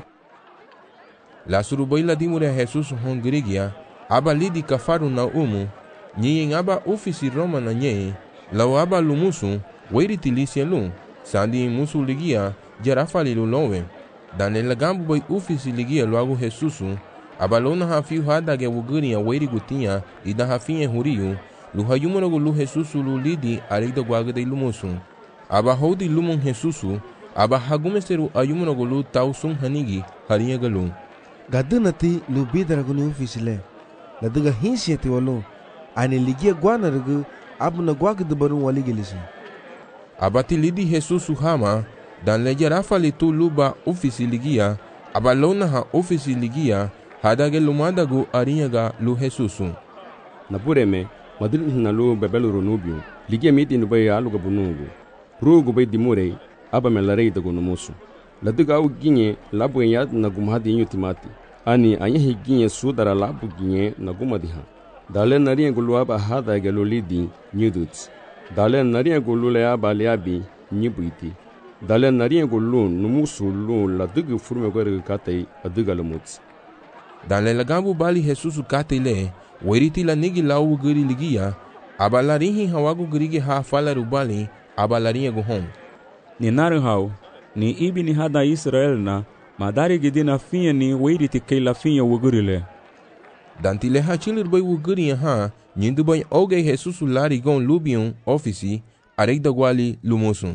La surubaila dimure Jesus hongrigia, aba lidi kafaru na umu, nyen aba ofisi Roma na nye, lau aba lumusu, weiri tilisi lu, sandi musu ligia, jarafali lulowe, dan le lagambu bai ofisi ligia luagu Jesusu, aba lona hafiu hadage wuguria weiri gutinha, ida hafinye huriyu, luhayumuna gu lu Jesusu lu lidi arida guagade lumusu, aba hodi lumun Jesusu, aba hagumeseru ayumuna gu lu tausun hanigi, harinha galu. Gadunati lu bidaragu ni ofisile, laduga hinsieti walu, ani ligia guanaragu abuna guagade barun waligilisi. Abati lidi Jesusu hama, dan leja rafali tu luba ofisi ligia, aba lona ha ofisi ligia, hadage lumadagu arinha ga lu Jesusu. Napureme, madrid na lu bebelu runubio, ligia miti nubai aluga bunungu, rugu bai dimurei, aba melarei dagu numusu. Laduga au ginye labu yad na gumhadi inyu timati, ani anyehi ginye sudara labu ginye na gumadiha. Dale nariya gulu aba hada gelu lidi nyuduts. Dale nariya gulu le aba liabi nyibuiti. Dale nariya gulu numusu lu laduga furme gore katei aduga lumuts. Dale lagambu bali Jesusu katei le, weriti la nigi lau guri ligia, aba larihi hawagu gurigi ha fala rubali, aba lariya guhom. Ni naru hau, ni ibi ni hada Israel na, madari gidina finha ni weiriti kei la finha wugurile. Dantile hachilir bai wuguri ha, nyindu bai oge Jesusu lari gon lubion ofisi, areida guali lumusun.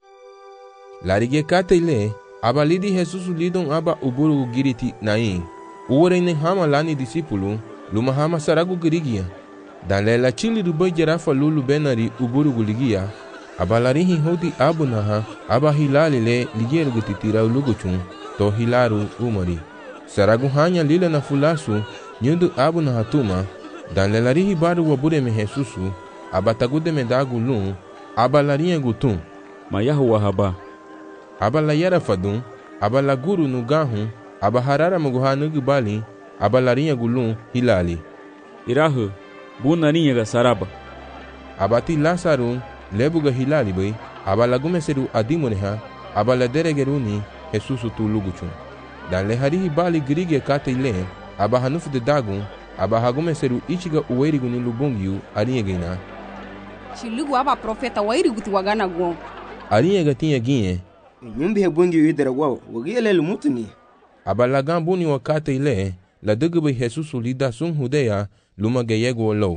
Lari ge kate le, aba lidi Jesusu lidon aba uburu giriti nain. Uwarene hama lani disipulu, luma hama saragu girigia. Dan le la chilir bai jarafa lulu benari uburu guligia, aba larihi hodi abu naha, aba hilali le ligeru gutitira uluguchun, to hilaru umari. Saragu hanya lila na fulasu, nyundu abu na hatuma, dan le larihi baru wabure me Jesusu, aba tagude me dagu lun, aba larinha gutun. Mayahu wahaba. Aba la yara fadun, aba la guru nugahun, aba harara maguha nugubali, aba larinha gulun hilali. Irahu, bu narinha ga saraba. Abati Lasaru, lebuga hilali bai, aba lagume seru adimuneha, aba la deregeruni Jesusu tu luguchun. Dan le harihi bali grige kate ile, aba hanufu de dagun, aba hagume seru ichiga uwerigu ni lubungiu ariegina. Chilugu aba profeta wairigu ti wagana gon. Ariega tinha ginye. Nyumbi hebungi idera wao, wagiele lumutuni. Aba lagambuni wakate ile, la dugube Jesusu lida sun hudeya, luma geyego low.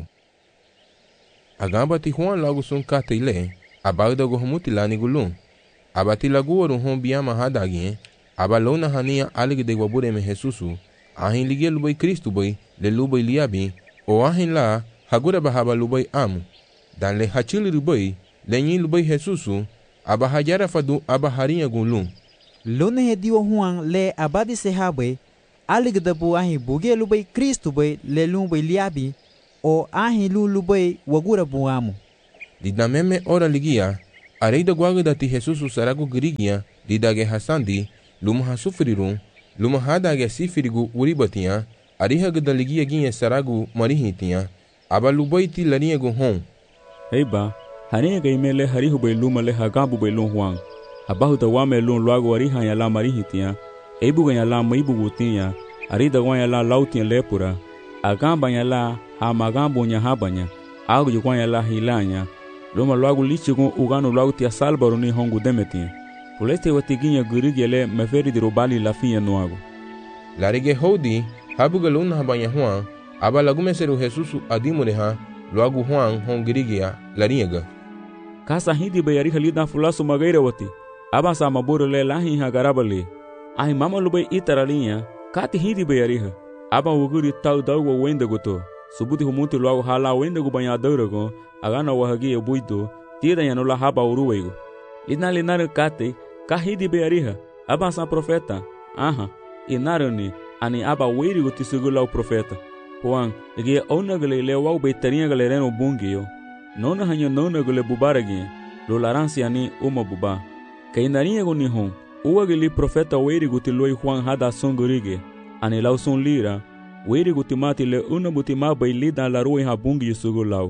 Agamba ti Juan lagu sun kate ile, aba udago humuti lani gulun. Aba ti lagu waru hon biyama hadagien, aba lona hania alig de wabure me Jesusu, ahin ligia lubai Kristu bai, le lubai liabi, o ahin la, hagura bahaba lubai amu. Dan le hachili lubai, le nyi lubai Jesusu, aba hajara fadu aba harinha gulun. Lona hediwa Juan le abadi sehabai, alig de bu ahin buge lubai Kristu bai, le lubai liabi, o ahi lulu bay wagura buamu. Dida meme ora ligia, areida guagda ti Jesus saragu grigia, didage hasandi, luma hasufriru, luma hadage sifirigu uribatia, arihagda ligia ginye saragu marihitia, abalubai ti laniegu hon. Heiba, haniega imele harihu bay luma le hagabu bay lun huang. Abahu da wame lun luagu ariha ya la marihitia, eibu ya la maibu gutia, arida ya la lautia lepura, agamba ya la hamagambo nya habanya, agu ya la hilanya, luma luagu lichigu uganu luagu tia salbaru ni hongu demetia. Puleste watiginya gurigele meferi di robali la fiya nuagu. Larige hodi, habuga luna habanya huang, aba lagume seru Jesusu adimureha, luagu huang hon girigia, lariega. Kasa hindi bayari halida fulasu magaira wati, aba sa maburu le lahi ha garabali. Ahi mama lubay itaralinha, kati hindi bayariha, aba wuguri tau dawa wenda goto, subuti humuti luagu hala wenda gu banya daurago, agana wahagi buito, tida yanula haba uruwego. Lina linare kate, ka hindi bayariha, aba sa profeta, aha, inarani, ani aba weri gu tisugula o profeta. Juan, gie ona gale le wau beitarinha galereno bungio, nona hanyo nona gale bubaragi, lo laransi ani uma buba. Kainarinha gu nihon, uwa gili profeta weri gu tiloi Juan hada songurige, ani lau son lira, weri gu timati le una butima bailida la rui ha bungi sugulau.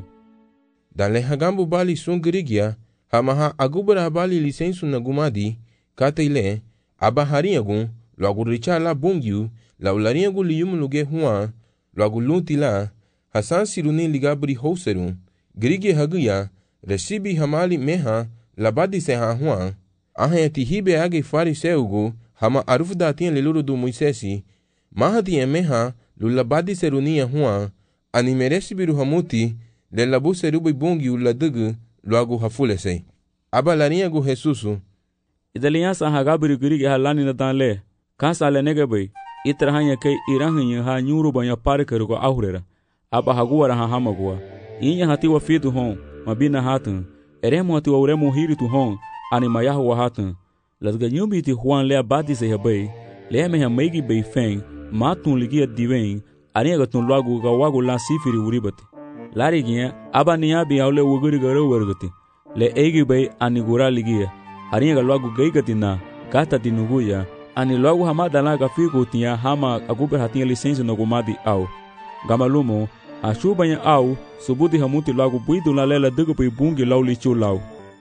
Dale hagambu bali songurigia, hamaha agubara bali lisensu na gumadi, kataile, abaharinha gu, logo richa la bungiu, la ularinha gu liyum luge Juan, logo luntila, Hasan siruni ligabri houseru, grige haguya, recibi hamali meha, labadi se ha Juan, ahe tihibe age fariseugu, hama arufda tinha leluru do Moisesi, mahati meha, lulabadi serunia Juan, animeresi biru hamuti, lelabu serubi bungi uladugu, logo hafulese. Aba larinha gu Jesusu. Idaliansa hagabri grige halani na danle, kansa le negabai, itrahanya kai irahanya ha nyuru banya parkeru go aurera, aba haguara ha hamagua, inya hati wa fitu hon, mabina hatun, eremo hati wa uremo hiritu hon, anima yahu wa hatun, lasga nyumbi ti Juan le abadi se habai, le me ha meigi bei feng, matun ligia diwen, aniga tun lagu ga wagu la sifiri uribati. Lari gia, aba niabi aule wuguri garo wergati, le eigi bei anigura ligia, aniga lagu geigati na, kata tinuguya, ani logo hamada la gafigo tinha hama agube hatinha licença no gumadi au. Gamalumo, a chubanha au, subuti hamuti logo buido la lela dugo pi bungi lau lichu lau.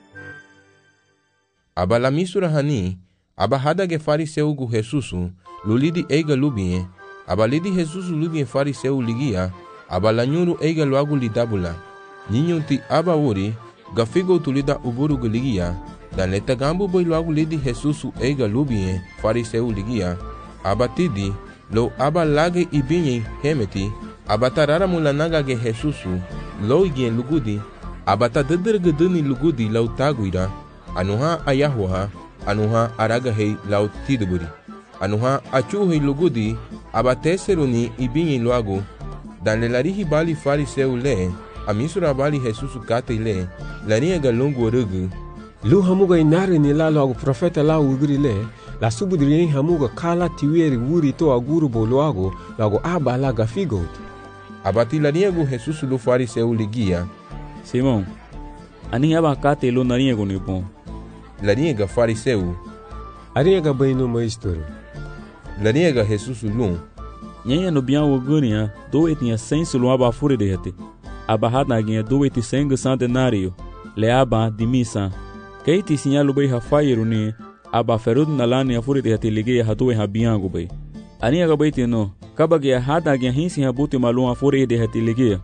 Aba la misura hani, aba hada ge fariseu gu Jesusu, lulidi eiga lubie, aba lidi Jesusu lubie fariseu ligia, aba la nyuru eiga logo lidabula. Ninyo ti aba uri, gafigo tulida uburu gu ligia, dan leta gambu boy logo lidi Jesusu eiga lubie fariseu ligia, abatidi lo aba lage ibinye hemeti, abatarara mulanaga ge Jesusu lo igien lugudi, abata dedergedeni lugudi lau taguira, anuha ayahwa, anuha araga hei lau tiduburi, anuha achuhei lugudi, abateseruni ibinye logo, dan lelarihi bali fariseu le, amisura bali Jesusu kate le, larinha galungu orugu, lu hamuga inari ni la logo profeta la ugri le, la subudiri hamuga kala tiweri wuri to aguru bo logo, logo aba la gafigot. Abati larinha gu Jesusu lu fariseu ligia. Simon, ani aba kate lu narinha gu ni bom. Larinha ga fariseu. Arinha ga baino maistoro. Larinha ga Jesusu lu. Nyenha no bian uguria, do etinha sensu lu aba fure de hete. Aba hadaginha do eti sengu centenario, le aba di misa. Keiti sinyalu bay hafairu ni aba ferud nalani afuri de hatilige hatuwe habiangu bay. Ani aga bay tino kabage hada gya hinsi habuti malum afuri de hatilige.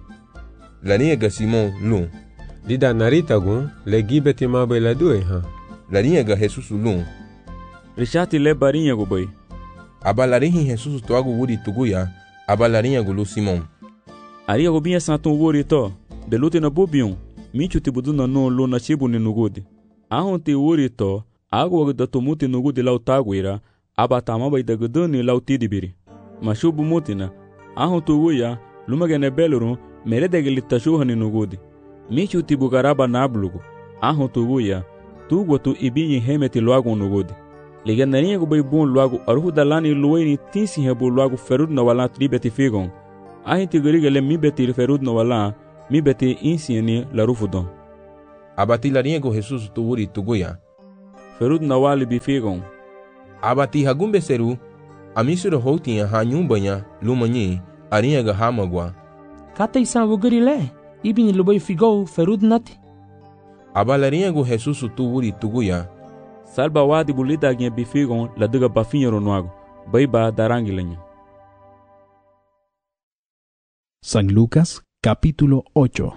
Lani aga Simon lu. Dida narita gun le gibeti ma bay la duwe ha. Lani aga Jesus lu. Rishati le barinha gu bay. Aba larihi Jesus toagu wuri tuguya, aba larinha gu lu Simon. Ari aga binha santun wuri to, de lute na bubion, michu tibudu na no lu na chibu ni nugudi. Ahon ti uri to, agwa da tumuti nugudi lau taguira, aba tamaba da guduni lau tidibiri. Mashubu mutina, ahon tu uya, lumagene beluru, merede gilitashuha ni nugudi. Michu ti bugaraba nablugu, ahon tu uya, tugwa tu ibinyi hemeti luagu nugudi. Ligandarinha gu bay bun luagu aruhu dalani luweni tinsi hebu luagu ferud na wala tribeti figon. Ahinti gerige le mi beti ferud no wala, mi beti insieni la rufudon. Abati la riego Jesus tuwuri tuguya. Ferud na wali bifigon. Abati hagumbe seru, amisuro houtinha ha nyumbanya lumanyi ariega hamagwa. Kata isa wugari le, ibini lubay figo ferud nati. Abala riego Jesus tuwuri tuguya. Salba wadi bulida gye bifigon la diga bafinyo noago, baiba darangileño. San Lucas, capítulo ocho.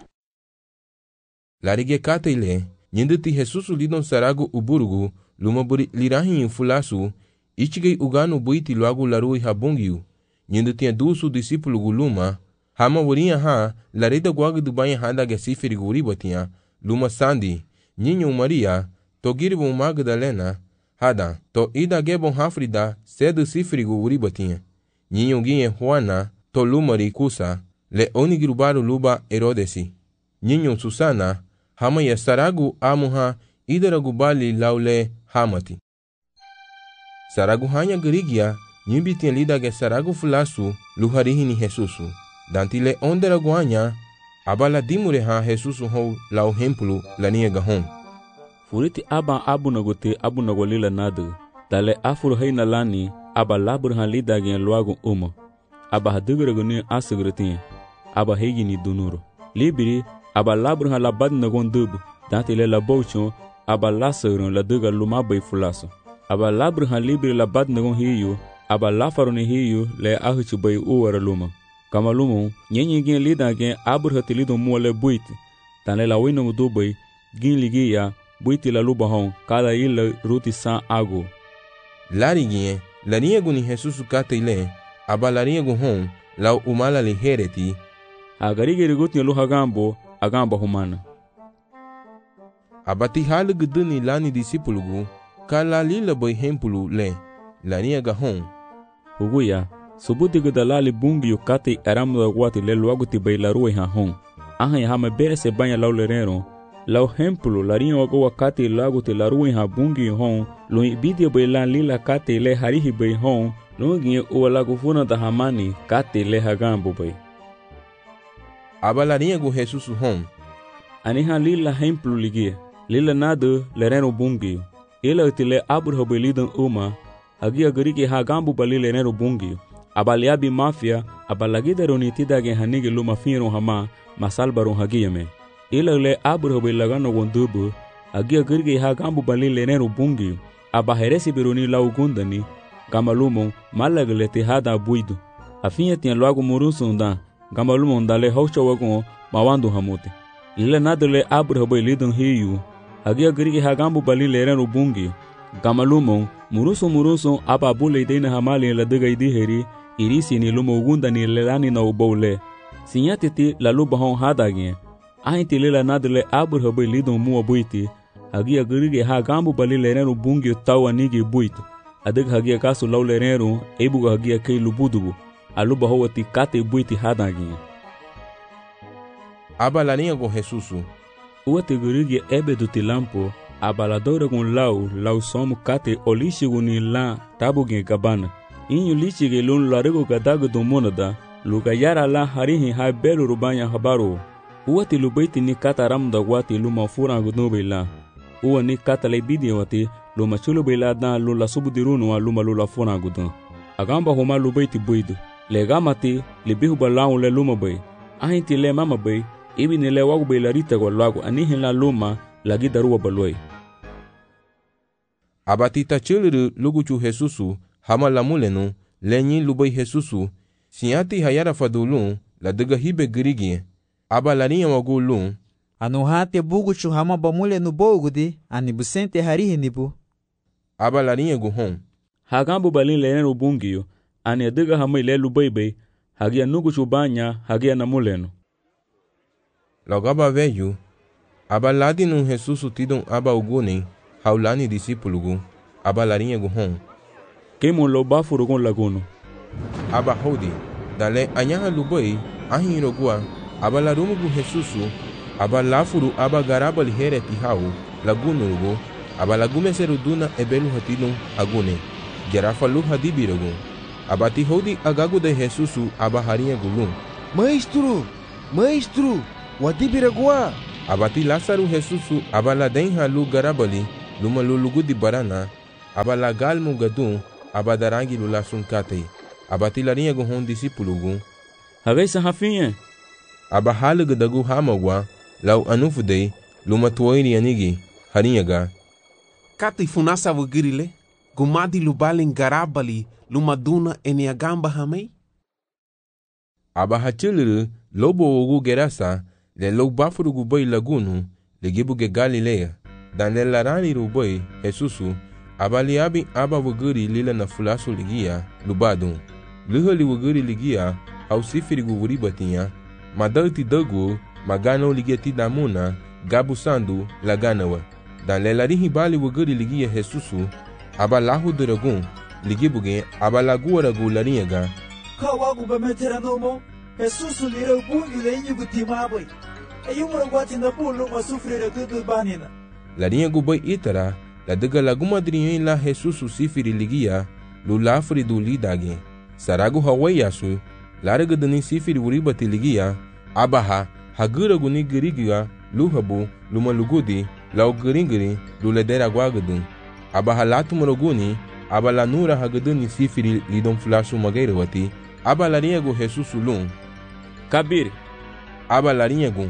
Larige kataile, nyinditi Jesus lidon saragu uburugu, lumaburi lirahin fulasu, ichigei uganu buiti luagu larui habungiu, nyinditi dusu disipulugu luma, hama waria ha, larida guagu dubaya handa gesifiri guri batia, luma sandi, nyinyo Maria, to giribu Magdalena, hada, to ida gebon hafrida, sedu sifrigu uri batia, nyinyo ginye Juana, to lumari kusa, le onigirubaru luba Herodesi, nyinyo Susana, hama ya saragu amuha, idaragu bali laule hamati. Saragu hanya gerigia, nyibitien lidage saragu fulasu, luharihini Jesusu, dantile onderagu hanya, abala dimureha Jesusu hou lau hempulu laniega hom. Furiti aba abu nagote abu nagolila nadu, dale afuru heina lani, aba laburhan lidage luagu uma, aba hadugraguni asugretien, aba hegini dunuro. Libiri, aba laburhan labad nagon dubu, dantile la bouchon, aba lasagron la duga lumabay fulaso. Aba laburhan libiri labad nagon hiyu, aba lafaroni hiyu le ahuchu bay uwara luma. Kama lumu, nyenye gin lidage aburhati lido muole buiti, tanle la wino dubay, gin ligia, buiti la luba hon, kada ila ruti san agu. Larigie, lariego ni Jesus kataile, aba lariego hon, lau umala li hereti. Agarige riguti luha gambo, agamba humana. Abati halu guduni lani disipulugu, kala lila boy hempulu le, lariega hon. Uguya, subuti gudalali bungi yu kati aramuda wati le luaguti bay la ruwe ha hon. Aha ya hama bere se banya lau lerero, lau hempulu larinho wago wakati laguti la ruwe ha bungi hon, lu ibidia bay lan lila kati le harihi bay hon, lungi uwa lagu funa da hamani kati le hagambo bay. Aba lariego Jesus hon. Aniha lila hempulu ligie, lila nadu lerero bungi, ila utile aburho bay lidan uma, agia gerige hagambo bali lerero bungi, abaliabi mafia, abalagidero nitidage hanige luma finro hama, masalbaron hagiyame. Ila le aburho bay lagano wondubu, agia gerige hagambo bali lerero bungi, abaheresi bironi lau gundani, gamalumo malaglete hada buidu. Afinha tinha logo murusunda, gamalumo dale haucho wagon mawandu hamute. Ila nadale aburho bay lidon hiyu, agia gerige hagambo bali lerero bungi, gamalumo muruso muruso aba bule deina hamali la diga idiheri, irisi ni lumo gunda ni lelani na ubole. Sinyatiti la luba hon hadagien. Ahinti lela nadale aburho bay lidon mua buiti, agia gerige hagambo bali lerero bungi tawa nigi buitu. Adig hagia kasu lau lerero, ebuga hagia kei lubudubu, aluba howati kate buiti hadagien. Aba laniego Jesusu. Uate gerige ebe duti lampo, abaladora gun lau, lau somu kate olishi guni la tabugen gabana. Inyu lichi ge lun larego gadago domonada, luga yara la harihi hai belu rubanya habaro. Uati lubaiti ni kata ramda wati luma furangu nube la. Uwa ni kata lebidi wati, luma chulu bila dan lula subudirunu wa luma lula furangu dan. Agamba homa lubaiti buidu. Le gamati, libihu balau le luma bay. Ahinti le mama bay, ibi ni le wagu bay larita kwa lagu anihin la luma, lagi daruwa balway. Abatita chiliru luguchu Jesusu, hama lamulenu, lenyi lubay Jesusu, sinyati hayara fadulun, la diga hibe girigie, aba larinha wagulun. Anuhate buguchu hama bamulenu bogudi, anibusente harihi nibu. Aba larinha guhon. Hagambo balin lenenu bungiyo, ani diga hama ile lubay bay, hagia nuguchu banya, hagia namulenu. Logaba veyu, aba ladinu Jesusu tidon aba uguni, haulani disipulugu, aba larinha guhon. Kemo lo bafurugon laguno. Aba hodi, dale anyaha lubay, ahiro gua, aba larumugu Jesusu, aba lafuru aba garaba lihere tihau, lagunurugu, aba lagume seruduna ebelu hatidon agune, gerafa luha dibirugu. Aba ti hodi agagu de Jesusu aba harinha gulun, Maestro, maestro, wadibiragua. Abati Lázaro Jesusu abala denha lu garabali luma lulugu di barana abala galmu gadun abadarangi lu lasun katei abati larinha gu hon discípulo gu hagai sa hafinha abahalu gadagu hamagwa lau anufudei luma tuoiri anigi harinhaga katei funasa wugirile gumadi lubalin garabali luma duna eniagamba hamei abahachiluru lobo ogu gerasa le lo bafuru guboi lagunu le gibuge Galileia dan le larani ruboi Jesusu abali abi aba wuguri lila na fulasu ligia lubadun luhali wuguri ligia au sifiri guguri batinha madalti dagu magano ligia tidamuna gabu sandu laganawa dan le larihi bali wuguri ligia Jesusu abalahu duragun ligibuge abalaguaragu larinhaga kawagu bametera nomo Jesusu lira bungu le inyu timaboi ayumura gwati na bulu masufrira gudu banina larinha guboi itara la daga laguma drinho la Jesusu sifiri ligia lu lafri du lidage saragu hawai yasu laraga dani sifiri uribati ligia abaha hagura guni girigia luhabu luma lugudi lau giringiri lu ledera guagadun abaha latu moroguni abala nura hagaduni sifiri lidon flashu magairawati aba larinha gu Jesusu lum kabir aba larinha gu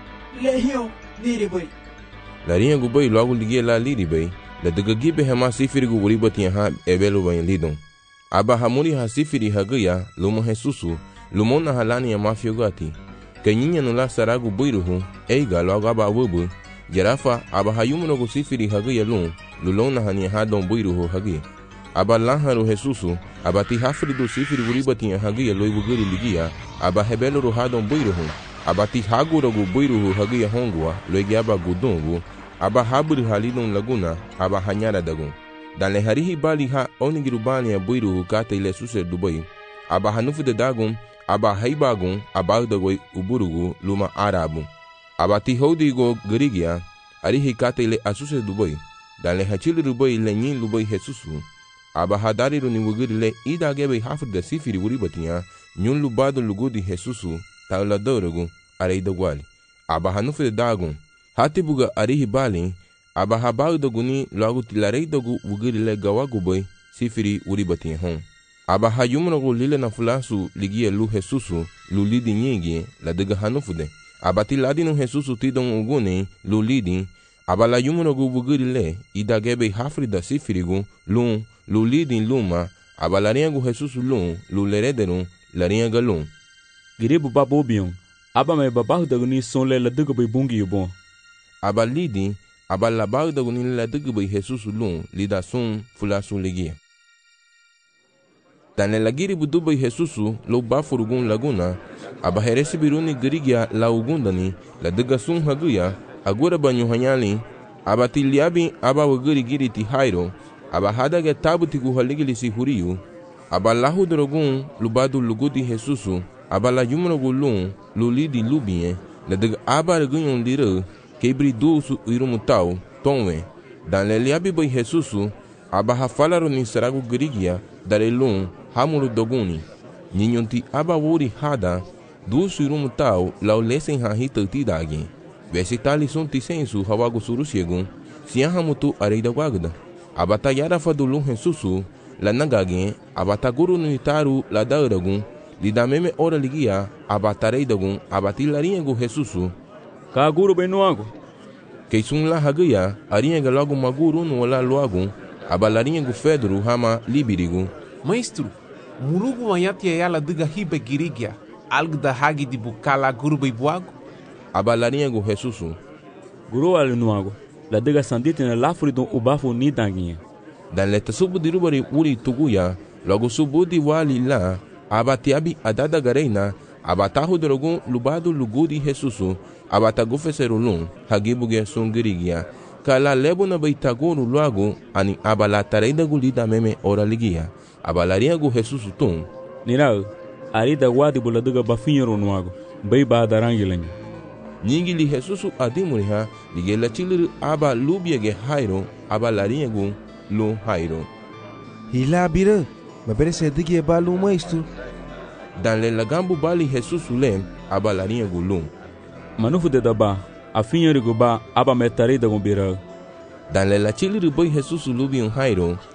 lehion niriboi larinha gu boi logo ligia la liribei la daga gibe hema sifiri gu uribati ha ebelo bain lidon aba hamuri ha sifiri hagaya luma Jesusu lumona halani ya mafiogati kanyinya nula saragu boiruhu eiga logo aba wubu jarafa aba hayumuno gu sifiri hagaya lum lulona hani hadon boiruhu hagi aba laharu Jesusu aba ti hafridu sifiri uribati hagaya loi wuguri ligia aba hebelo ru hadon boiruhu aba ti hagura gu boiruhu hagaya hongwa loi aba gudungu aba haburi halidon laguna aba hanyara dagun dan le harihi bali ha onigirubani ya boiruhu kate ile suse dubai aba hanufu de dagun aba haibagun aba dagoi uburugu luma arabu aba ti hodigo garigia arihi kate ile asuse dubai dan le hachili dubai le nyin dubai Jesusu aba hadari ru ni wugiri le idagebe hafrida sifiri uribatiya nyun lubado lugudi Jesusu taula dorogu arei dagwali aba hanufu de dagun hatibuga arihi bali aba habau doguni logo tilarei dogu wugiri le gawaguboi sifiri uribatiya hon aba hayumrogu lile na fulasu ligia lu Jesusu lu lidi nyingi la daga hanufude aba tiladinu Jesusu tidon uguni lu lidi aba la yumrogu wugiri le idagebe hafrida sifirigu lum lu lidi luma aba larinhagu Jesusu lum lu lerederum larinhaga lum giribu babobion aba me babahu daguni sonle la daga bai bungi yubon aba lidi aba labau daguni la daga bai Jesusu lum lida sun fulasu ligia dan le lagiri budubai Jesusu lo bafurugun laguna aba heresi biruni girigia la ugundani la daga sun haguya agura banyu hanyali aba tiliabi aba wugiri giri ti hairo aba hadaga tabu ti guhaligili si huriyu aba lahu drogun lubadu lugudi Jesusu aba la yumrogu lum lulidi lubie la daga aba regunyon lira kebri dusu irumutau tonwe dan le liabi bai Jesusu aba hafalaro ni saragu girigia dare lum hamuru doguni ninyonti aba wuri hada dusu irumutau lau lesen hahita tidagi vesi tali sun ti sensu hawagu surusiegun siahamutu areida guagda abata yara fadulun Jesusu la nagage abata guru nitaru la dauragun lida meme ora ligia abata reidagun abati larinhagu Jesusu ka guru benuago keisun la hagaya arinhaga logo maguru no la loagun abalarinhagu Fedro hama libirigu maestro murugu wanyati yala diga hibe girigia algda hagi di bukala guru beibuago aba larinhagu Jesusu guru alinuago la daga sandite na lafridon ubafu nidanginha dan le tasubu dirubari uri tuguya logo subudi wali la abatiabi adada gareina abatahu drogun lubadu lugudi Jesusu abatagu feserulun hagibuge sungirigia kala lebu na baitaguru luagu ani abala tareida gulida meme ora ligia abalariagu Jesusu tum nirau arida wadi buladaga bafinhero nuago bai badarangilenha nyingili Jesusu adimuriha ligela chiliru aba lubiege hairo aba larinhagu lu hairo hila bira mabere sedigi ba lu maestro dan le lagambu bali Jesus ulem aba larinha gulum. Manufu de daba, a finha riguba aba metari da gumbira. Dan le la chili riboi Jesus ulubi un Jairo,